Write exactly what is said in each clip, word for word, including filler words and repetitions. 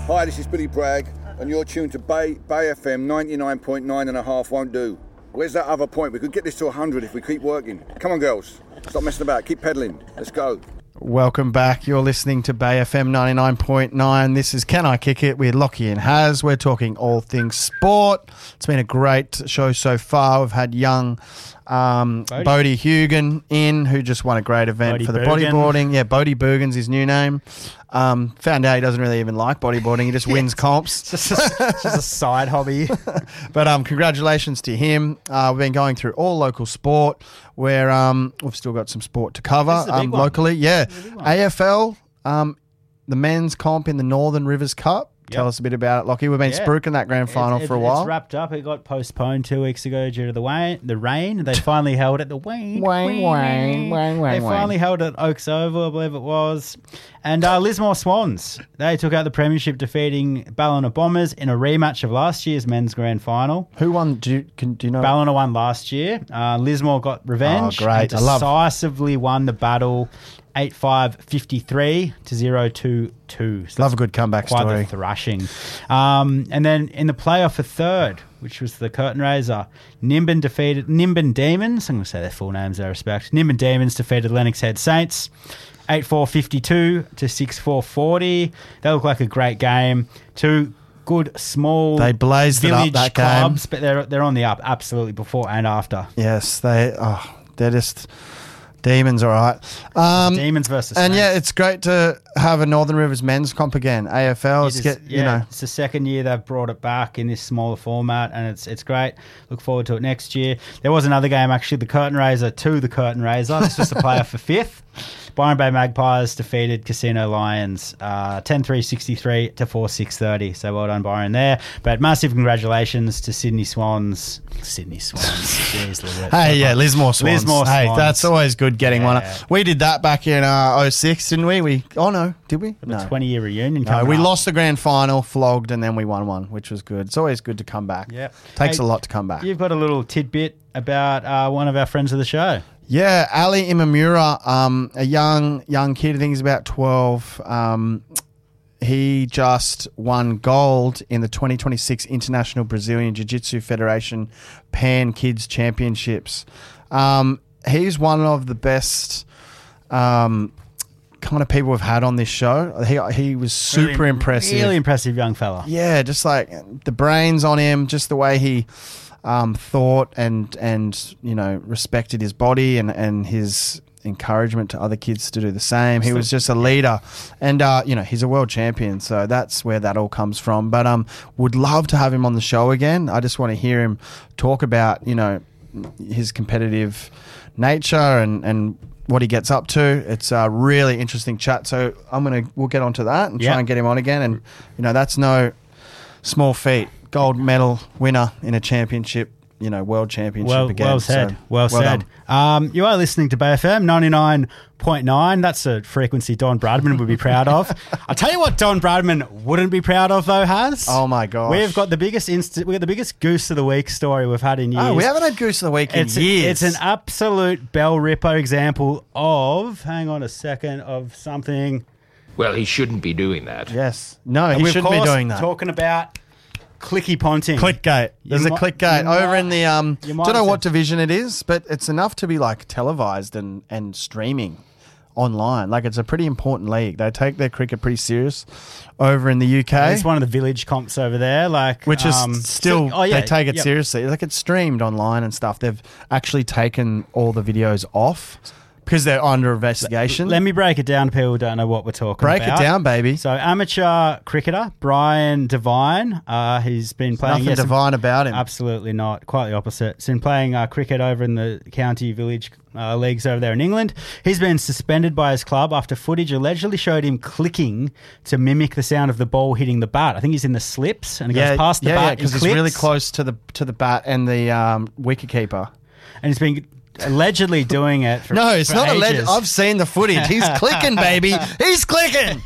Hi, this is Billy Bragg, and you're tuned to Bay, Bay F M ninety-nine point nine and a half won't do. Where's that other point? We could get this to one hundred if we keep working. Come on, girls. Stop messing about. Keep pedaling. Let's go. Welcome back. You're listening to Bay F M ninety-nine point nine. This is Can I Kick It with Lockie and Haz. We're talking all things sport. It's been a great show so far. We've had young um, Bodie. Bodie Hugan in, who just won a great event Bodie for the Bergen. bodyboarding. Yeah, Bodie Bergen's his new name. Um, found out he doesn't really even like bodyboarding. He just wins comps. It's just a, it's just a side hobby. But um, congratulations to him. Uh, we've been going through all local sport where um, we've still got some sport to cover This is a big um, one. locally. Yeah, This is a big one. A F L, um, the men's comp in the Northern Rivers Cup. Tell Yep. us a bit about it, Lockie. We've been Yeah. spruiking that grand final It's- for a it- while. It's wrapped up. It got postponed two weeks ago due to the rain. The rain. They finally held it. The Wayne. Wayne, Wayne, Wayne, They Wayne, finally Wayne. held it at Oaks Oval, I believe it was. And uh, Lismore Swans. They took out the premiership, defeating Ballina Bombers in a rematch of last year's men's grand final. Who won? Do you, can, do you know? Ballina won last year. Uh, Lismore got revenge. Oh, great. And I love- decisively won the battle eight five fifty-three to zero two two. So Love a good comeback quite story. the thrashing. Um, and then in the playoff for third, which was the curtain raiser, Nimbin defeated Nimbin Demons. I'm going to say their full names out of respect. Nimbin Demons defeated Lennox Head Saints eight four fifty-two to six four forty. They look like a great game. Two good small They blazed it up, village that game. clubs, but they're they're on the up absolutely before and after. Yes, they. Oh, they're just demons, all right. Um, Demons versus and yeah, Saints. it's great to have a Northern Rivers men's comp again. A F L. It Let's is- get yeah, you know. it's the second year they've brought it back in this smaller format, and it's it's great. Look forward to it next year. There was another game, actually, the Curtain Raiser to the Curtain Raiser. This was the playoff for fifth. Byron Bay Magpies defeated Casino Lions uh, ten three sixty-three to four six thirty. So well done, Byron, there. But massive congratulations to Sydney Swans. Sydney Swans. Jeez, Louis. Hey, yeah, Lismore Swans. Lismore Hey, Swans. that's always good getting Yeah. one. We did that back in uh, oh six, didn't we? We oh no, did we? The No. twenty-year reunion No, coming we up. lost the grand final, flogged, and then we won one, which was good. It's always good to come back. Yeah. Takes Hey, a lot to come back. You've got a little tidbit about uh, one of our friends of the show. Yeah, Ali Imamura, um, a young young kid, I think he's about twelve. Um, he just won gold in the twenty twenty-six International Brazilian Jiu-Jitsu Federation Pan Kids Championships. Um, he's one of the best um, kind of people we've had on this show. He he was super Really- impressive. Really impressive young fella. Yeah, just like the brains on him, just the way he um, thought and and you know respected his body and, and his encouragement to other kids to do the same. He was just a leader, and uh, you know he's a world champion, so that's where that all comes from. But um, would love to have him on the show again. I just want to hear him talk about you know his competitive nature and and what he gets up to. It's a really interesting chat. So I'm gonna we'll get onto that and Yeah. try and get him on again. And you know that's no small feat. Gold medal winner in a championship, you know, world championship Well, again. well said. So, well, said. Um, you are listening to Bay F M ninety-nine point nine. That's a frequency Don Bradman would be proud of. I'll tell you what Don Bradman wouldn't be proud of, though, Has. Oh, my gosh. We've got the biggest inst- we've got the biggest Goose of the Week story we've had in years. Oh, we haven't had Goose of the Week in it's, years. it's an absolute bell ripper example of, hang on a second, of something. Well, he shouldn't be doing that. Yes. No, And he we're, of shouldn't be course, doing that. Talking about clicky ponting. Clickgate. There's You a mi- clickgate you over might- in the um. you might Don't know have what said- division it is, but it's enough to be like televised and and streaming online. Like it's a pretty important league. They take their cricket pretty serious over in the U K. It's one of the village comps over there, like Which is um, still, so- oh, yeah, they take it yep. seriously. Like it's streamed online and stuff. They've actually taken all the videos off because they're under investigation. Let me break it down to people who don't know what we're talking Break about. it down, baby. So amateur cricketer Brian Devine, uh, he's been playing... Nothing yes, divine about him. Absolutely not. Quite the opposite. He's been playing uh, cricket over in the county village uh, leagues over there in England. He's been suspended by his club after footage allegedly showed him clicking to mimic the sound of the ball hitting the bat. I think he's in the slips and he goes past the yeah, bat yeah, because and he's really clicks. close to the to the bat and the um, wicket keeper. And he's been allegedly doing it for No, it's for not a ages. legend. I've seen the footage. He's clicking, baby. He's clicking.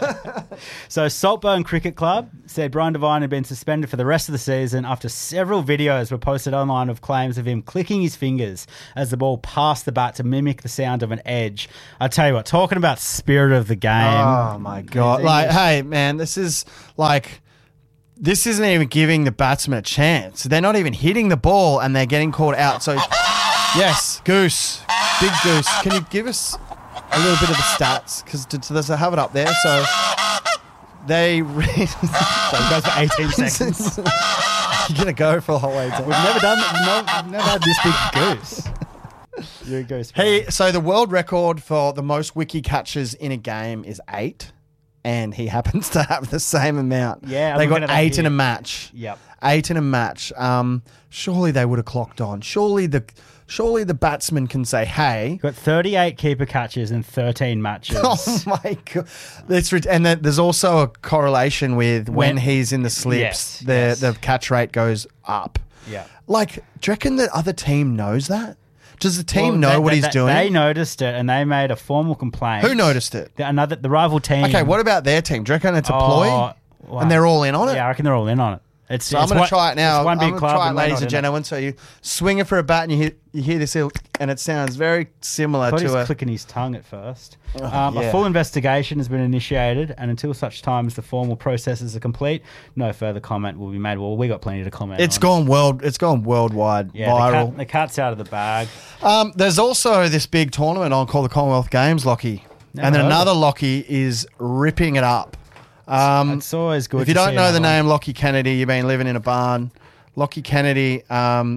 So Saltburn Cricket Club said Brian Devine had been suspended for the rest of the season after several videos were posted online of claims of him clicking his fingers as the ball passed the bat to mimic the sound of an edge. I tell you what, talking about spirit of the game. Oh, my God. Like, hey, man, this is like... This isn't even giving the batsman a chance. They're not even hitting the ball and they're getting called out. So, yes, Goose. Big Goose. Can you give us a little bit of the stats? Because does it have it up there? So, they... Re- So it goes for eighteen seconds. You're going to go for the whole way. We've never done no, we've never had this big goose. You're a goose. Hey, so the world record for the most wiki catches in a game is eight. And he happens to have the same amount. Yeah, I'm they looking got at that eight in here. a match. Yep. Eight in a match. Um, surely they would have clocked on. Surely the surely the batsman can say, "Hey." Got thirty-eight keeper catches in thirteen matches. Oh my God! That's rid- and then there's also a correlation with when, When- he's in the slips, Yes, the yes. the catch rate goes up. Yeah. Like, do you reckon the other team knows that? Does the team Well, know they- what they- he's they- doing? They noticed it and they made a formal complaint. Who noticed it? The, another the rival team. Okay, what about their team? Do you reckon it's a ploy? Oh, wow. And they're all in on it? Yeah, I reckon they're all in on it. It's, So I'm it's going to one- try it now. It's one I'm big going to club try it, and we're ladies not and in it. gentlemen. So you swing it for a bat and you hear, you hear this, little, and it sounds very similar I thought he to was a... clicking his tongue at first. Oh, um, yeah. A full investigation has been initiated, and until such time as the formal processes are complete, no further comment will be made. Well, we got plenty to comment It's on. gone world. It's gone worldwide, Yeah, the, viral. cat, the cat's out of the bag. Um, there's also this big tournament on called the Commonwealth Games, Lockie, Never and heard of another it. Lockie is ripping it up. Um, It's always good. if you to don't see know the another name one. Lockie Kennedy, you've been living in a barn. Lockie Kennedy, um,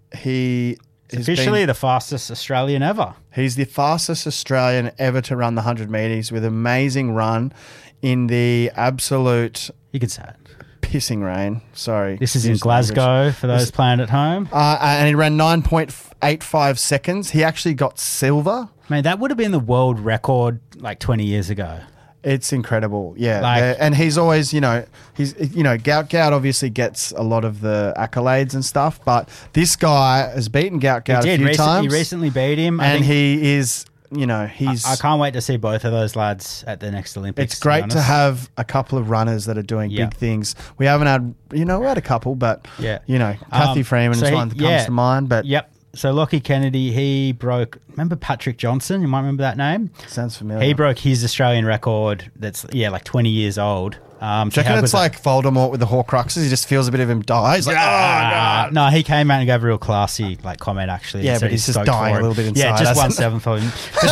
he has officially been, the fastest Australian ever. he's the fastest Australian ever to run the one hundred metres with amazing run in the absolute You could say it. pissing rain. Sorry. This is in Excuse language. Glasgow for those This- playing at home. Uh, and he ran nine point eight five seconds. He actually got silver. Man, that would have been the world record like twenty years ago. It's incredible, yeah. Like- Uh, and he's always, you know, he's, you know, Gout Gout obviously gets a lot of the accolades and stuff, but this guy has beaten Gout Gout he a did. few Recent- times, He recently beat him. I and think- he is, you know, he's. I, I can't wait to see both of those lads at the next Olympics. it's to be great to honest. have a couple of runners that are doing Yeah. big things. We haven't had, you know, we had a couple, but Yeah. you know, Kathy Um, Freeman so is he- one that comes yeah. to mind. But Yep. So Lockie Kennedy, he broke. Remember Patrick Johnson? You might remember that name. sounds familiar. He broke his Australian record. That's yeah, like twenty years old. Um, Do you so how reckon it's good- like Voldemort with the Horcruxes? He just feels a bit of him die. He's like, oh Ah, god. no, he came out and gave a real classy like comment actually. Yeah, He said but he's just stoked dying for a it. little bit Yeah, inside, just one hasn't seventh of him.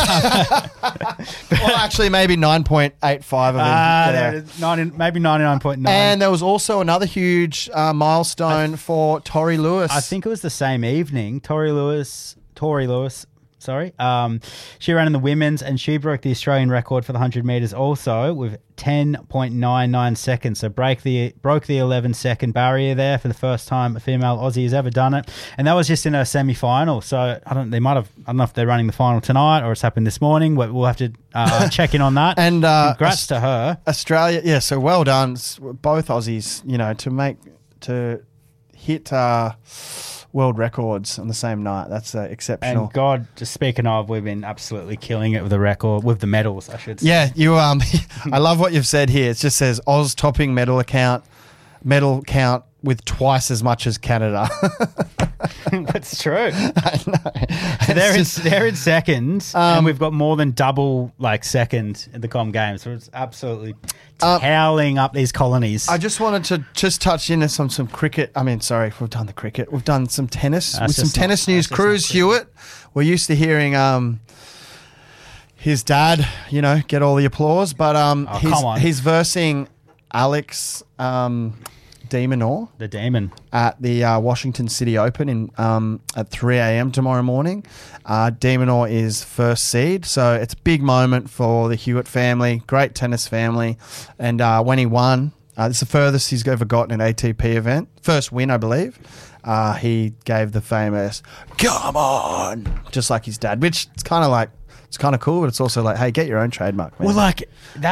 Well, actually, maybe nine point eight five of him. Ah, Yeah. there it is. ninety, maybe ninety nine point nine. And there was also another huge uh, milestone for Tori Lewis. I think it was the same evening. Tori Lewis, Tori Lewis, sorry. Um, she ran in the women's and she broke the Australian record for the one hundred metres also with ten point nine nine seconds. So break the broke the eleven second barrier there for the first time a female Aussie has ever done it. And that was just in a semi-final. So I don't. They might have. I don't know if they're running the final tonight or it's happened this morning. But we'll have to uh, check in on that. And, uh, congrats to her. Australia, yeah. So well done, s- both Aussies. You know, to make to hit uh, world records on the same night. That's uh, exceptional. And God, just speaking of, we've been absolutely killing it with the record, with the medals, I should say. Yeah, you. Um, I love what you've said here. It just says Oz topping medal account, medal count with twice as much as Canada. That's true. I know. So they're, in, It's just- they're in second, Um, and we've got more than double like second in the Com Games. So it's absolutely Um, toweling up these colonies. I just wanted to just touch in on some, some cricket. I mean, sorry, we've done the cricket. We've done some tennis That's with some just not- tennis news. that's just Cruz not cricket. Hewitt. We're used to hearing um, his dad, you know, get all the applause, but um, Oh, he's, come on. he's versing Alex um, de Minaur the demon. at the uh, Washington City Open in um, at three a.m. tomorrow morning. Uh, de Minaur is first seed, so it's a big moment for the Hewitt family, great tennis family. And uh, when he won, uh, it's the furthest he's ever gotten an A T P event. First win, I believe. Uh, he gave the famous "Come on," just like his dad, which it's kind of like it's kind of cool, but it's also like, hey, get your own trademark, man. Well, like that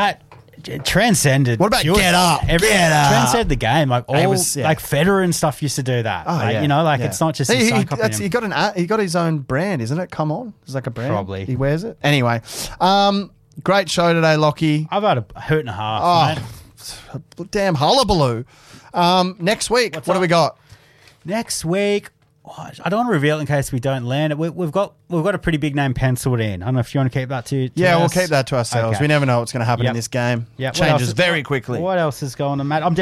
It transcended. What about pure- Get Up? Every, Get Up. Transcended the game. Like all, It was- yeah. like Federer and stuff used to do that. Oh, like, yeah. You know, like yeah. it's not just he, his son he, copying that's, him. he got an a- he got his own brand, isn't it? Come on, it's like a brand. Probably. He wears it anyway. Um, great show today, Lockie. I've had a hoot and a half. Oh, mate. damn hullabaloo. Um, next week, What's what do up? we got? Next week, oh, I don't want to reveal it in case we don't land it. We, we've got we've got a pretty big name penciled in. I don't know if you want to keep that to. to Yeah, we'll us. keep that to ourselves. Okay. We never know what's going to happen Yep. in this game. Yeah, what Changes else- very quickly. What else is going on, Matt? I'm down